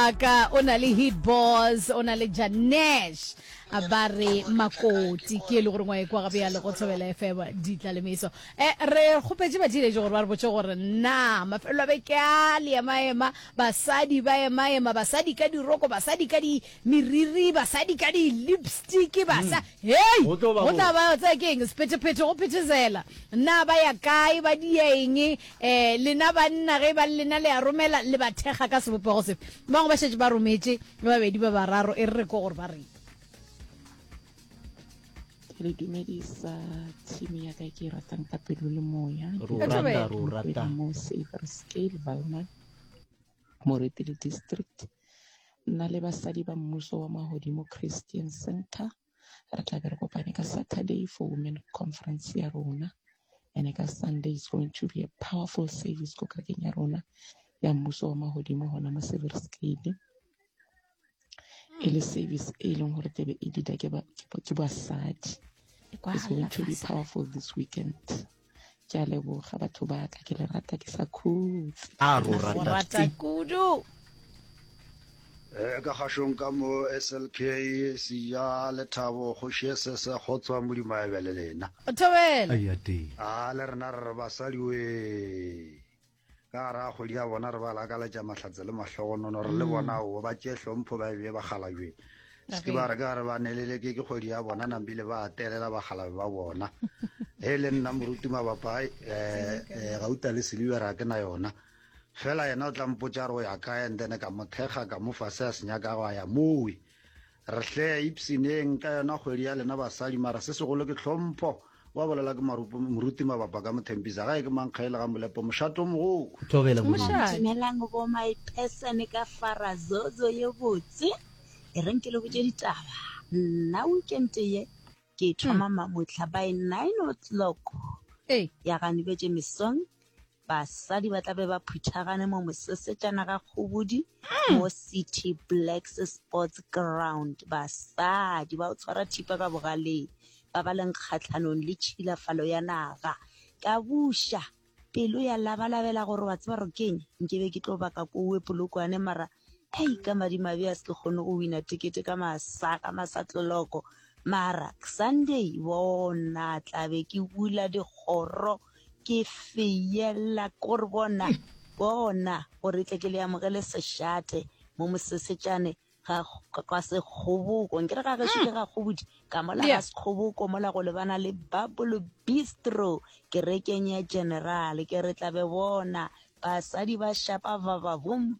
Maka, ona le Hit Boss, ona le Janesh, abare Makoti, ke le gore ngwa e kwa ga bya le go tshobela FM di tla le meso. Re khopetse ba dire gore ba botse gore na mafelo ba ke a le maema basadi ba ema basadi ka diroko basadi ka di miriri basadi ka di lipstick basa hey o tla ba tsa keng spete go phethezela na ba ya kae ba di eng le na ba nna ge ba lena le a romela le ba thega ka sebopego se bangwe ba shetse ba rometse ba bedi ba bararo e re go gore ba re re dumedisa team ya ka ke ratang ka pelo le moya rata mo Silver Scale Valman Moretele District nna le basadi ba mmuso wa Mahodimo Christian Center re tla re kopane ka Saturday for women conference ya rona and ka Sunday is going to be a powerful service ko kerekeng ya rona ya mmuso wa Mahodimo hona mo Silver Scale ele service e leng gore tebe e dida ke basadi. It's going to be powerful this weekend. Ke a leboga batho ba ka ke le rata ke sa khutse rata kudu ka khashong ka mo SLK siya le thabo go shese se gotswa mo di maebele lena thobela ayate le rena re basadi we ka ra go dia bona re ba la ka la tsa mahlatse le mahlogono re le bona o ba tše hlompho ba be ba khalajwe ke ba re ka re ba nelele ke kgodi ya bona nambile ba telela ba khalabe ba bona hele nna moruti mabapai ga uta le seliwa ra ke na yona fela yena o tla mpotsa re ya ka endene ka mothega ka mo fasa senya ka ga ya mowi re hle ipsineng ka yona kgodi ya lena basadi mara se se go le ke tlhompho wa bolela ke moruti mabapa ka mothempisa ga e ke mankgaela ga molepo moshato mo thobela mo melang go my person ka farazozo ye botse e renkele go tse ditaba nna weekend ye ke thoma mamotla by 9 o'clock ya gane betse mesong basadi ba tla be ba phuthagane mo mosesetsana ga khobudi mo City Blacks Sports Ground basadi ba o tshwara thipa ka bogale ba ba leng kgatlhanong le tshilafalo ya naga ka busha pelo ya labalabela gore wa tseba re keng nkebe ke tlo baka ko we polokwane mara hey ka madimabe a se kgone go wina ticket ka masatloloko mara Sunday bona tlabe ke bula dikgoro ke feyela gore bona gore tle ke le amogele seshate mo mosesetsane ga se khoboko nkere ga se ga khobudi ka mola ga se khoboko mola go lebana le Bubble Bistro ke rekeng ya General ke re tla be bona basadi ba shapa va bum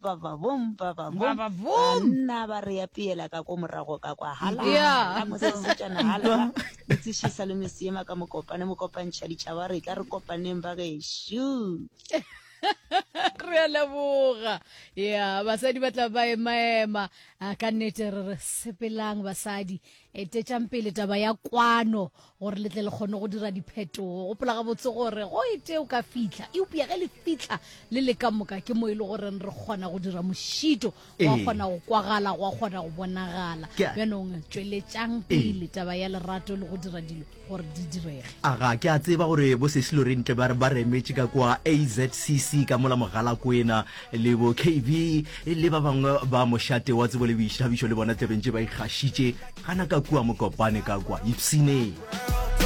nna ba re ya piela ka ko morago ka kwa hala mo setsana hala tsishisa le mesiema ka mokopantšha ditšhaba re tla re kopaneng ba ge shu re leboga basadi ba tla ba ema ka nnete re sepelang basadi tetšang pele taba ya kwano gore le tle le kgone go dira diphetogo go pola ga botse gore go ite o ka fitla e upia ge le fitla le le ka moka ke mo ile gore re kgona go dira moshito wa kgona go kwagala go kgona go bonagala bjanong tsweletšang pele taba ya lerato le go dira dilo gore di direge aga ke a tseba gore bo sesilo re ntle ba re remetse ka kwa AZCC ka mola mogala kwena le bo KV le ba bangwe ba moshate wa tsebo le boithabišo le bona tebentse ba ikgashitše gana ka kua mokopane ka kwa ipsine